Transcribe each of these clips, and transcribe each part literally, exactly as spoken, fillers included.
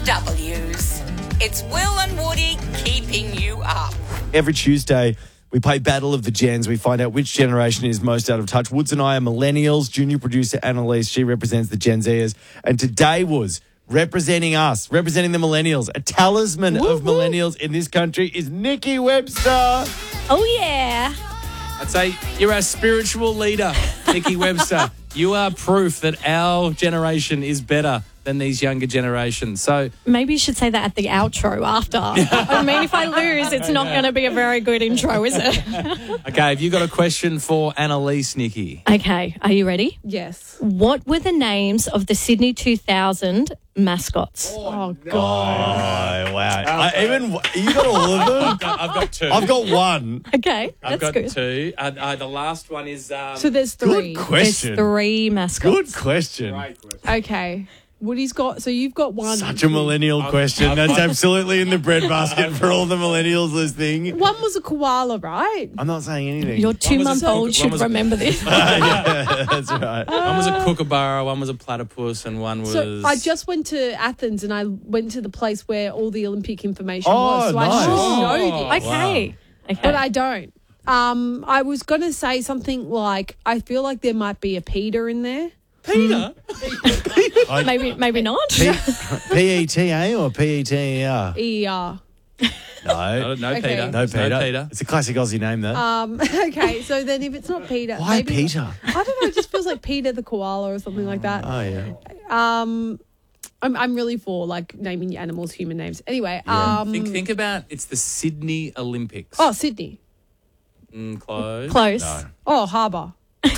W's. It's Will and Woody keeping you up. Every Tuesday, we play Battle of the Gens. We find out which generation is most out of touch. Woods and I are millennials. Junior producer Annalise, she represents the Gen Zers. And today was representing us, representing the millennials. A talisman Woo-hoo. of millennials in this country is Nikki Webster. Oh, yeah. I'd say you're our spiritual leader, Nikki Webster. You are proof that our generation is better than these younger generations. So Maybe you should say that at the outro after. I mean, if I lose, it's not going to be a very good intro, is it? okay, have you got a question for Annalise, Nikki? Okay, are you ready? Yes. What were the names of the Sydney two thousand mascots? Oh, God. Oh, wow. I, even, you got all of them? I've got, I've got two. I've got one. Okay, I've that's got good. two. Uh, uh, the last one is... Um, So there's three. Good question. There's three mascots. Good question. Okay. Woody's got, so you've got one. Such a millennial I've- question. I've- That's I've- absolutely in the breadbasket for all the millennials listening. One was a koala, right? I'm not saying anything. Your two-month-old one should was a- remember this. yeah, that's right. one was a kookaburra, one was a platypus, and one was... So I just went to Athens and I went to the place where all the Olympic information Oh, was. So nice. I should Oh. know this. Okay. Okay. But I don't. Um, I was going to say something like, I feel like there might be a Peter in there. Peter? maybe maybe not. P E T A or P E T E R? E R. No, No. no Okay. Peter. No, Peter. No Peter. It's a classic Aussie name, though. Um, okay, so then if it's not Peter. Why maybe, Peter? I don't know, it just feels like Peter the koala or something like that. Oh, yeah. Um, I'm, I'm really for like naming your animals human names. Anyway, um, Think, think about it's the Sydney Olympics. oh, Sydney. Mm, close. Close. No. Oh, Harbour.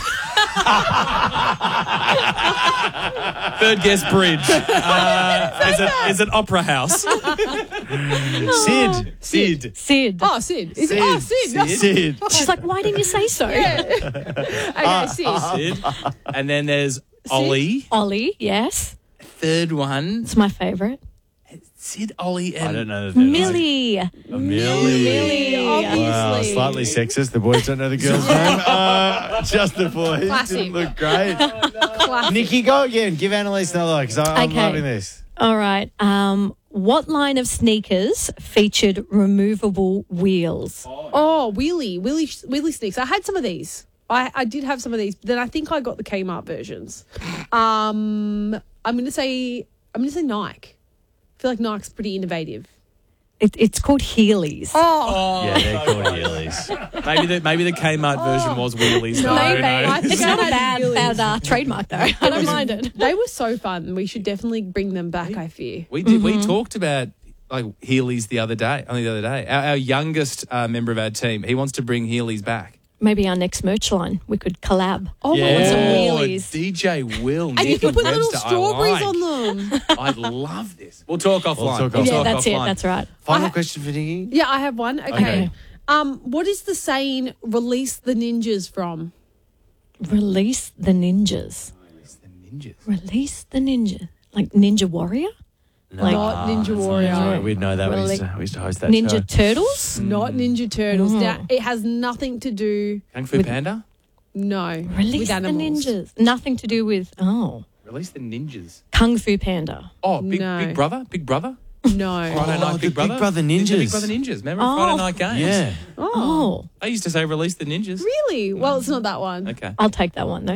Third guess, bridge. Uh, is, it, is it Opera House? Sid. Sid. Sid. Oh, Sid. Is it? Oh, Sid. No. Sid. She's like, why didn't you say so? Okay, Sid. Sid. And then there's Ollie. Ollie, yes. Third one, It's my favourite. Sid, Ollie, and... I don't know the third one. Millie. Millie. Millie. Obviously. Wow, slightly sexist. The boys don't know the girl's name. Uh, just the boys. Classic. Didn't look great. Classic. Nikki, go again. Give Annalise another because I'm Okay. loving this. All right. Um, what line of sneakers featured removable wheels? Oh, wheelie, wheelie, wheelie sneaks. I had some of these. I, I did have some of these, but then I think I got the Kmart versions. Um, I'm gonna say I'm gonna say Nike. I feel like Nike's pretty innovative. It, it's called Heelys. Oh, Yeah, they're called Heelys. Maybe the, maybe the Kmart version was wheelies. No, though, who Maybe. knows? I think It's I not a had bad, Heelys. bad uh, trademark, though. I don't mind it. they were so fun. We should definitely bring them back. I fear. We did. We talked about like Heelys the other day. Only the other day. Our, our youngest uh, member of our team, he wants to bring Heelys back. Maybe our next merch line, we could collab. Oh, I want some Oh, wheelies. D J Will, and you Nikki can put little Webster, strawberries I like. on them. I love this. We'll talk offline. talk We'll offline. Yeah, talk that's it. offline. That's right. Final I- question for Nikki. Yeah, I have one. Okay. Okay. Um, what is the saying? Release the ninjas from? Release the ninjas. Ninjas. Release the ninja. Like Ninja Warrior? Like Not Ninja Warrior. Sorry, we'd know that. We Really? used, to, we used to host that Ninja show. Turtles? Not Ninja Turtles. Now, it has nothing to do. Kung Fu Panda. No, Release with the animals. ninjas. Nothing to do with, oh, Release the ninjas. Kung Fu Panda. Oh, Big, No. Big Brother. Big Brother. No. Friday Oh, Night the Big Brother. Big Brother The Ninjas. Big Brother Ninjas. Remember Oh. Friday Night Games? Yeah. Oh, I used to say release the ninjas. Really? Well, it's not that one. Okay. I'll take that one, though.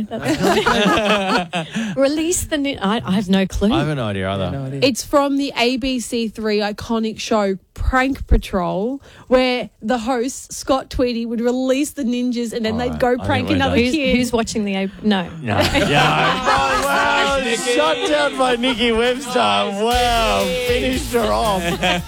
That's Release the ninja. I, I have no clue. I have an idea either. No idea. It's from the A B C three iconic show Prank Patrol, where the host, Scott Tweedy, would release the ninjas and then All they'd right. go I think prank we're another done. who's, kid. who's watching the... A- no. No. Yeah. Wow. Shut down by Nikki Webster. Wow. Finished her off.